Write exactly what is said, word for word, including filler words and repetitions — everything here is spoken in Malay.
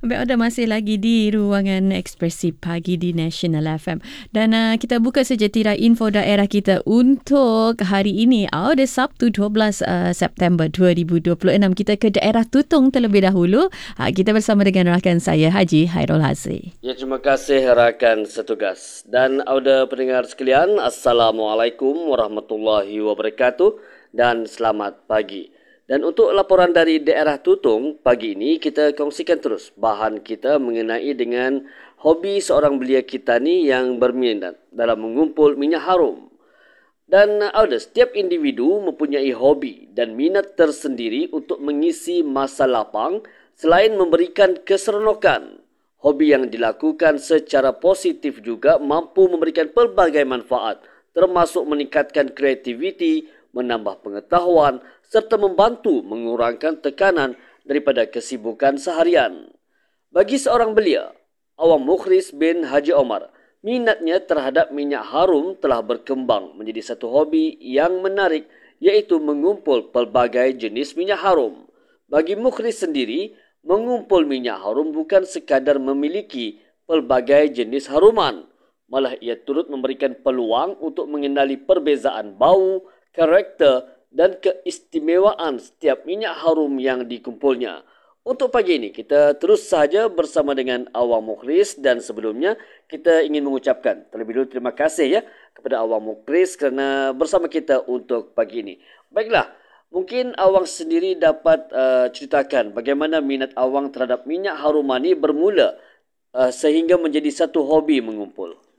Baik, ada masih lagi di ruangan ekspresi pagi di National F M. Dan uh, kita buka saja tirai info daerah kita untuk hari ini. Oh, ada Sabtu dua belas uh, September dua ribu dua puluh enam. Kita ke daerah Tutong terlebih dahulu. Uh, kita bersama dengan rakan saya, Haji Hairul Hazri. Ya, terima kasih rakan setugas. Dan auda pendengar sekalian, Assalamualaikum warahmatullahi wabarakatuh dan selamat pagi. Dan untuk laporan dari daerah Tutong, pagi ini kita kongsikan terus bahan kita mengenai dengan hobi seorang belia kita ni yang berminat dalam mengumpul minyak harum. Dan ada setiap individu mempunyai hobi dan minat tersendiri untuk mengisi masa lapang selain memberikan keseronokan. Hobi yang dilakukan secara positif juga mampu memberikan pelbagai manfaat, termasuk meningkatkan kreativiti, menambah pengetahuan serta membantu mengurangkan tekanan daripada kesibukan seharian. Bagi seorang belia, Awang Mukhris bin Haji Omar, minatnya terhadap minyak harum telah berkembang menjadi satu hobi yang menarik, iaitu mengumpul pelbagai jenis minyak harum. Bagi Mukhris sendiri, mengumpul minyak harum bukan sekadar memiliki pelbagai jenis haruman, malah ia turut memberikan peluang untuk mengenali perbezaan bau, karakter dan keistimewaan setiap minyak harum yang dikumpulnya. Untuk pagi ini, kita terus sahaja bersama dengan Awang Mukhris dan sebelumnya kita ingin mengucapkan terlebih dahulu terima kasih ya kepada Awang Mukhris kerana bersama kita untuk pagi ini. Baiklah, mungkin Awang sendiri dapat uh, ceritakan bagaimana minat Awang terhadap minyak harum ini bermula uh, sehingga menjadi satu hobi mengumpul.